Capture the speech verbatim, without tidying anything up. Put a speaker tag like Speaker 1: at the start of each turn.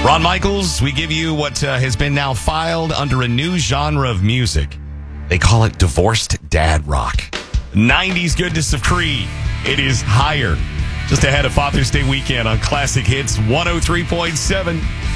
Speaker 1: Ron Michaels, we give you what uh, has been now filed under a new genre of music. They call it divorced dad rock. nineties goodness of Creed. It is higher. Just ahead of Father's Day weekend on Classic Hits one oh three point seven.